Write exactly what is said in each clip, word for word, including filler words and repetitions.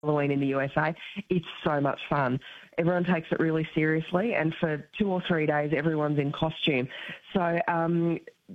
Halloween in the U S A. It's so much fun. Everyone takes it really seriously, and for two or three days, everyone's in costume. So um,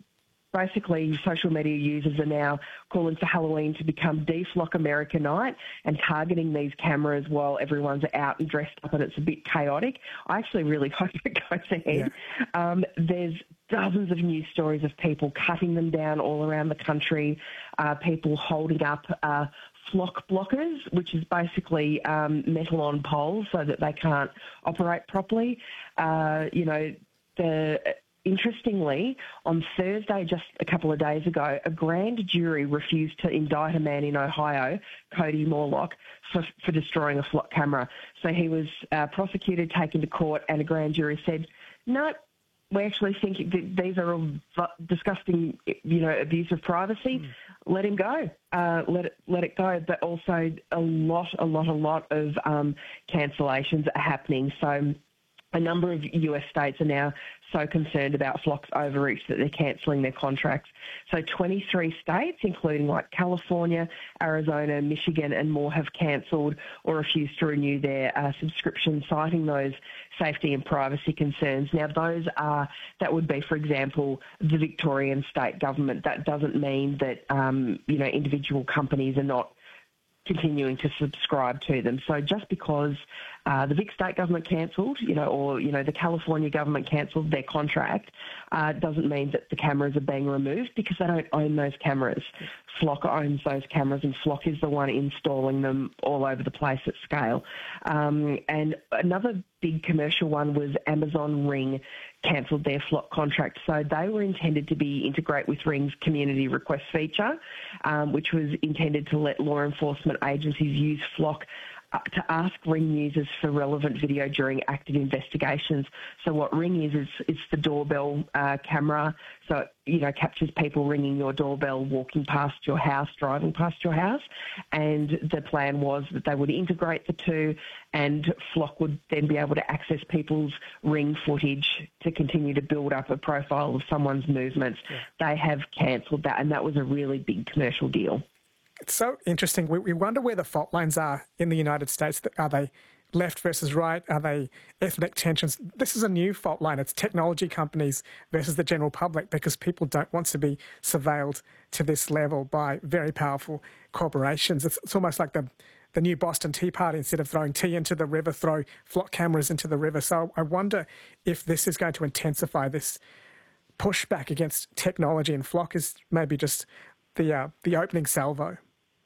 basically, social media users are now calling for Halloween to become Deflock America Night and targeting these cameras while everyone's out and dressed up, and it's a bit chaotic. I actually really hope it goes ahead. Yeah. Um, there's dozens of news stories of people cutting them down all around the country, uh, people holding up uh, flock blockers, which is basically um, metal on poles so that they can't operate properly. Uh, you know, the... Interestingly, on Thursday, just a couple of days ago, a grand jury refused to indict a man in Ohio, Cody Morlock, for, for destroying a flock camera. So he was uh, prosecuted, taken to court, and a grand jury said, no, we actually think that these are all disgusting, you know, abuse of privacy. Mm. Let him go. Uh, let it let it go. But also a lot, a lot, a lot of um, cancellations are happening. So a number of U S states are now so concerned about Flock's overreach that they're cancelling their contracts. So twenty-three states, including like California, Arizona, Michigan and more, have cancelled or refused to renew their uh, subscription, citing those safety and privacy concerns. Now, those are, that would be, for example, the Victorian state government. That doesn't mean that, um, you know, individual companies are not continuing to subscribe to them. So just because uh, the Vic state government cancelled, you know, or, you know, the California government cancelled their contract, uh, doesn't mean that the cameras are being removed, because they don't own those cameras. Flock owns those cameras, and Flock is the one installing them all over the place at scale. Um, and another big commercial one was Amazon Ring cancelled their Flock contract. So they were intended to be integrate with Ring's community request feature, um, which was intended to let law enforcement agencies use Flock uh, to ask Ring users for relevant video during active investigations. So what Ring is, is it's the doorbell uh, camera. So it, you know, captures people ringing your doorbell, walking past your house, driving past your house. And the plan was that they would integrate the two, and Flock would then be able to access people's Ring footage to continue to build up a profile of someone's movements. Yeah. They have cancelled that, and that was a really big commercial deal. It's so interesting. We, we wonder where the fault lines are in the United States. Are they left versus right? Are they ethnic tensions? This is a new fault line. It's technology companies versus the general public, because people don't want to be surveilled to this level by very powerful corporations. It's, it's almost like the the new Boston Tea Party. Instead of throwing tea into the river, throw Flock cameras into the river. So I wonder if this is going to intensify this pushback against technology, and Flock is maybe just the uh, the opening salvo.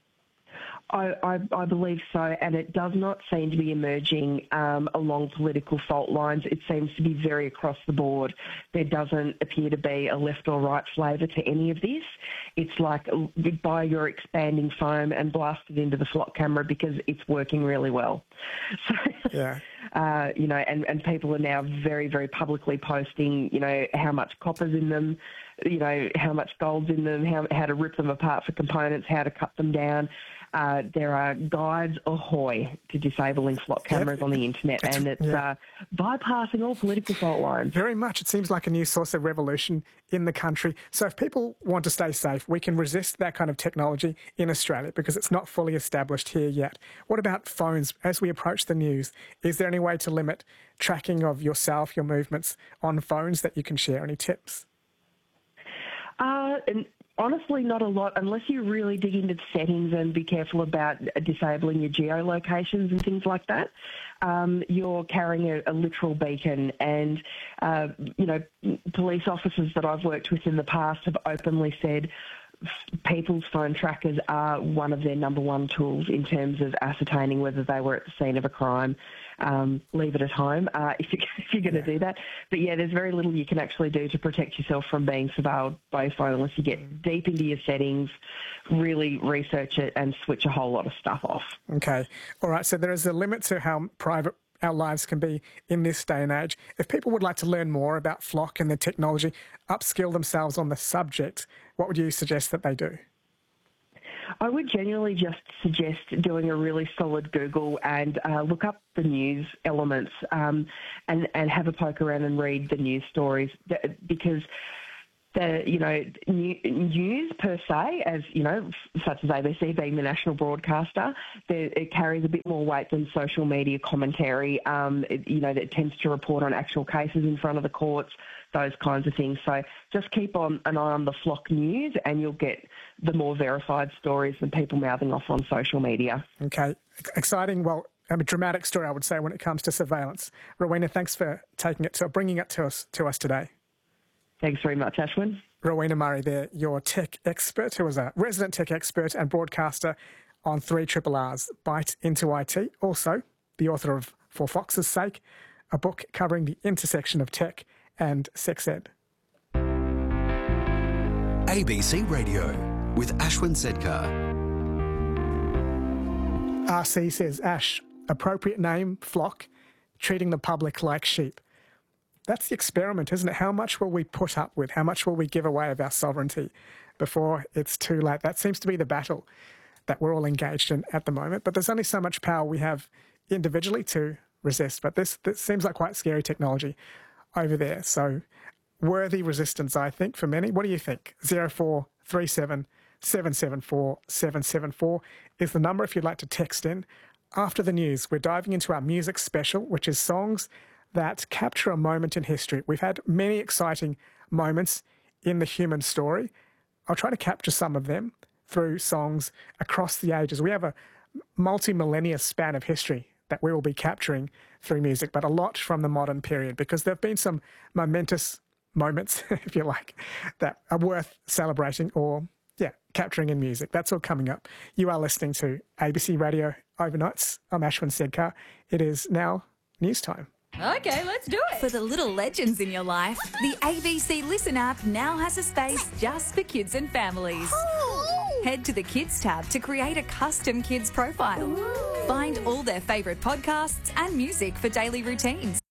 I, I, I believe so, and it does not seem to be emerging um, along political fault lines. It seems to be very across the board. There doesn't appear to be a left or right flavour to any of this. It's like buy your expanding foam and blast it into the Flock camera because it's working really well. So, yeah. uh, you know, and, and people are now very, very publicly posting, you know, how much copper's in them, you know, how much gold's in them, how, how to rip them apart for components, how to cut them down. Uh, there are guides ahoy to disabling Flock cameras yep. on the internet, it's, and it's yeah. uh, bypassing all political fault lines. Very much. It seems like a new source of revolution in the country. So if people want to stay safe, we can resist that kind of technology in Australia because it's not fully established here yet. What about phones? As we approach the news, is there any way to limit tracking of yourself, your movements on phones that you can share? Any tips? Uh, and honestly, not a lot, unless you really dig into the settings and be careful about disabling your geolocations and things like that. Um, you're carrying a, a literal beacon, and, uh, you know, police officers that I've worked with in the past have openly said people's phone trackers are one of their number one tools in terms of ascertaining whether they were at the scene of a crime. Um, leave it at home uh, if, you, if you're going to yeah. do that. But yeah, there's very little you can actually do to protect yourself from being surveilled by your phone unless you get deep into your settings, really research it and switch a whole lot of stuff off. Okay. All right. So there is a limit to how private our lives can be in this day and age. If people would like to learn more about Flock and the technology, upskill themselves on the subject, what would you suggest that they do? I would generally just suggest doing a really solid Google and uh, look up the news elements um, and, and have a poke around and read the news stories, because the, you know, news per se, as, you know, such as A B C being the national broadcaster, it carries a bit more weight than social media commentary, um, it, you know, that tends to report on actual cases in front of the courts, those kinds of things. So just keep on an eye on the Flock News and you'll get the more verified stories than people mouthing off on social media. Okay. Exciting, well, I mean, dramatic story, I would say, when it comes to surveillance. Rowena, thanks for taking it to bringing it to us to us today. Thanks very much, Ashwin. Rowena Murray there, your tech expert, who is a resident tech expert and broadcaster on three R R R's Bite into I T. Also, the author of For Fox's Sake, a book covering the intersection of tech and sex ed. A B C Radio with Ashwin Sedkar. R C says, Ash, appropriate name, Flock, treating the public like sheep. That's the experiment, isn't it? How much will we put up with? How much will we give away of our sovereignty before it's too late? That seems to be the battle that we're all engaged in at the moment. But there's only so much power we have individually to resist. But this, this seems like quite scary technology over there. So worthy resistance, I think, for many. What do you think? zero four three seven seven seven four seven seven four is the number if you'd like to text in. After the news, we're diving into our music special, which is songs that capture a moment in history. We've had many exciting moments in the human story. I'll try to capture some of them through songs across the ages. We have a multi-millennia span of history that we will be capturing through music, but a lot from the modern period, because there have been some momentous moments, if you like, that are worth celebrating or, yeah, capturing in music. That's all coming up. You are listening to A B C Radio Overnights. I'm Ashwin Sedkar. It is now news time. Okay, let's do it. For the little legends in your life, the A B C Listen app now has a space just for kids and families. Oh. Head to the Kids tab to create a custom kids profile. Ooh. Find all their favourite podcasts and music for daily routines.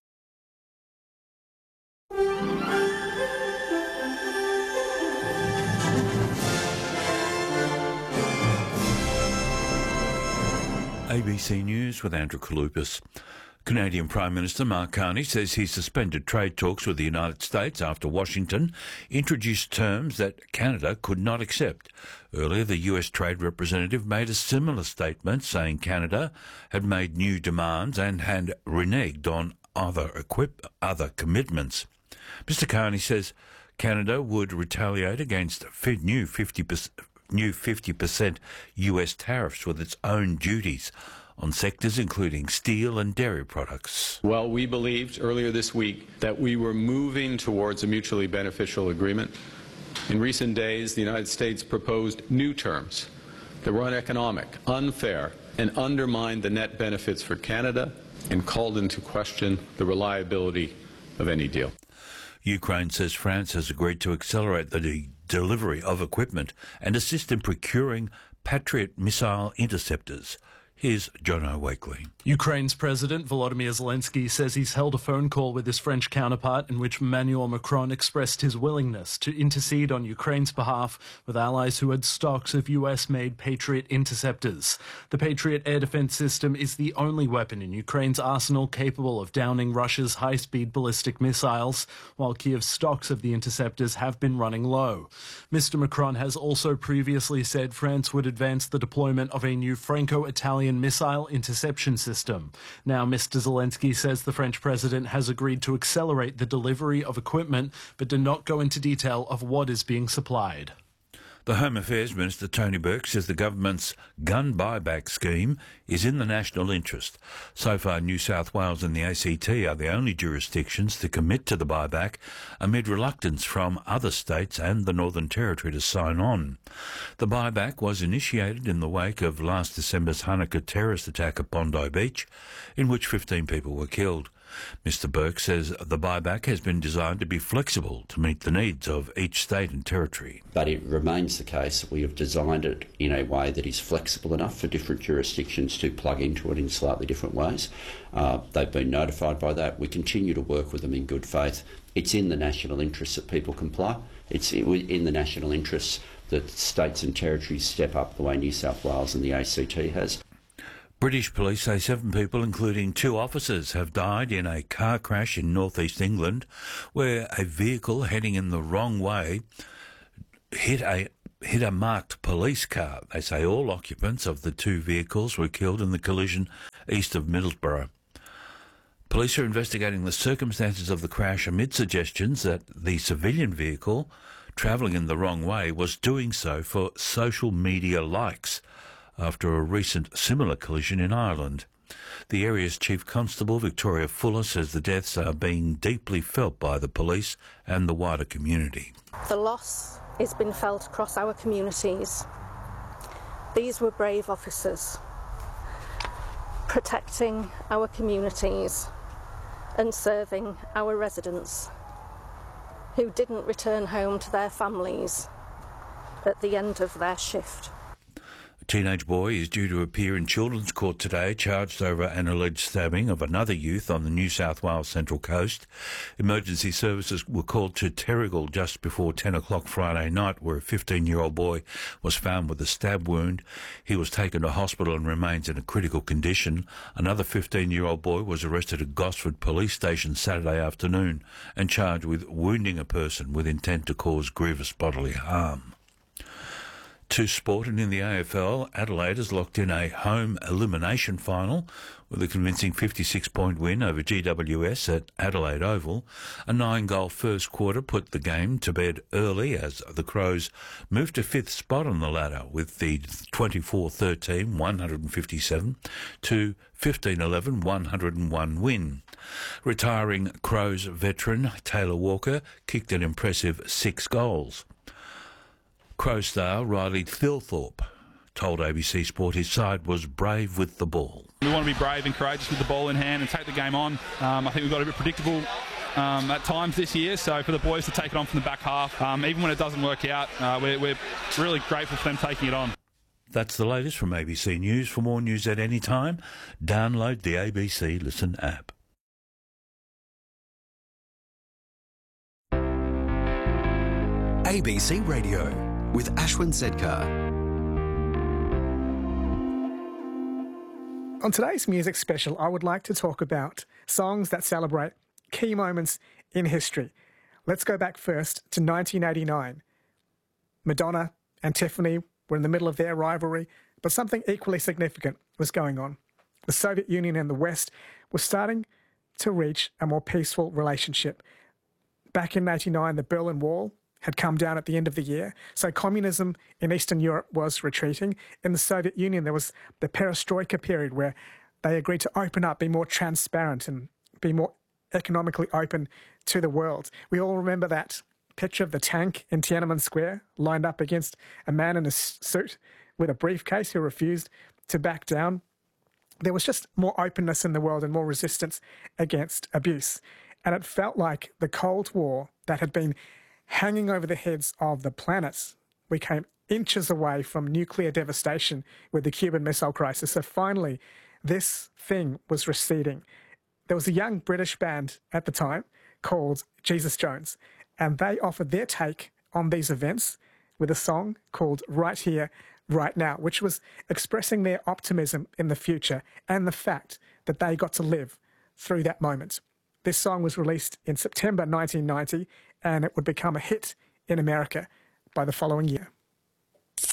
A B C News with Andrew Kalupas. Canadian Prime Minister Mark Carney says he suspended trade talks with the United States after Washington introduced terms that Canada could not accept. Earlier, the U S Trade Representative made a similar statement saying Canada had made new demands and had reneged on other, equip- other commitments. Mister Carney says Canada would retaliate against new fifty percent, new fifty percent U S tariffs with its own duties on sectors including steel and dairy products. Well, we believed earlier this week that we were moving towards a mutually beneficial agreement. In recent days, the United States proposed new terms that were uneconomic, unfair, and undermined the net benefits for Canada and called into question the reliability of any deal. Ukraine says France has agreed to accelerate the de- delivery of equipment and assist in procuring Patriot missile interceptors. Here's Jono Wakely. Ukraine's President Volodymyr Zelensky says he's held a phone call with his French counterpart in which Emmanuel Macron expressed his willingness to intercede on Ukraine's behalf with allies who had stocks of U S-made Patriot interceptors. The Patriot air defense system is the only weapon in Ukraine's arsenal capable of downing Russia's high-speed ballistic missiles, while Kiev's stocks of the interceptors have been running low. Mister Macron has also previously said France would advance the deployment of a new Franco-Italian missile interception system. Now, Mister Zelensky says the French president has agreed to accelerate the delivery of equipment, but did not go into detail of what is being supplied. The Home Affairs Minister, Tony Burke, says the government's gun buyback scheme is in the national interest. So far, New South Wales and the A C T are the only jurisdictions to commit to the buyback amid reluctance from other states and the Northern Territory to sign on. The buyback was initiated in the wake of last December's Hanukkah terrorist attack at Bondi Beach, in which fifteen people were killed. Mister Burke says the buyback has been designed to be flexible to meet the needs of each state and territory. But it remains the case that we have designed it in a way that is flexible enough for different jurisdictions to plug into it in slightly different ways. Uh, they've been notified by that. We continue to work with them in good faith. It's in the national interest that people comply. It's in the national interest that states and territories step up the way New South Wales and the A C T has. British police say seven people, including two officers, have died in a car crash in northeast England where a vehicle heading in the wrong way hit a hit a marked police car. They say all occupants of the two vehicles were killed in the collision east of Middlesbrough. Police are investigating the circumstances of the crash amid suggestions that the civilian vehicle, travelling in the wrong way, was doing so for social media likes after a recent similar collision in Ireland. The area's Chief Constable, Victoria Fuller, says the deaths are being deeply felt by the police and the wider community. The loss has been felt across our communities. These were brave officers protecting our communities and serving our residents who didn't return home to their families at the end of their shift. A teenage boy is due to appear in Children's Court today, charged over an alleged stabbing of another youth on the New South Wales Central Coast. Emergency services were called to Terrigal just before ten o'clock Friday night, where a fifteen-year-old boy was found with a stab wound. He was taken to hospital and remains in a critical condition. Another fifteen-year-old boy was arrested at Gosford Police Station Saturday afternoon and charged with wounding a person with intent to cause grievous bodily harm. To sport, and in the A F L, Adelaide has locked in a home elimination final with a convincing fifty-six point win over G W S at Adelaide Oval. A nine-goal first quarter put the game to bed early as the Crows moved to fifth spot on the ladder with the twenty-four thirteen one hundred fifty-seven to fifteen eleven one hundred one win. Retiring Crows veteran Taylor Walker kicked an impressive six goals. Crow star Riley Thilthorpe told A B C Sport his side was brave with the ball. We want to be brave and courageous with the ball in hand and take the game on. Um, I think we've got a bit predictable um, at times this year, so for the boys to take it on from the back half, um, even when it doesn't work out, uh, we're, we're really grateful for them taking it on. That's the latest from A B C News. For more news at any time, download the A B C Listen app. A B C Radio with Ashwin Sedkar. On today's music special, I would like to talk about songs that celebrate key moments in history. Let's go back first to nineteen eighty-nine. Madonna and Tiffany were in the middle of their rivalry, but something equally significant was going on. The Soviet Union and the West were starting to reach a more peaceful relationship. Back in eighty-nine, the Berlin Wall had come down at the end of the year, so communism in Eastern Europe was retreating. In the Soviet Union, there was the perestroika period where they agreed to open up, be more transparent and be more economically open to the world. We all remember that picture of the tank in Tiananmen Square lined up against a man in a suit with a briefcase who refused to back down. There was just more openness in the world and more resistance against abuse. And it felt like the Cold War that had been hanging over the heads of the planet. We came inches away from nuclear devastation with the Cuban Missile Crisis. So finally, this thing was receding. There was a young British band at the time called Jesus Jones, and they offered their take on these events with a song called Right Here, Right Now, which was expressing their optimism in the future and the fact that they got to live through that moment. This song was released in September nineteen ninety, and it would become a hit in America by the following year.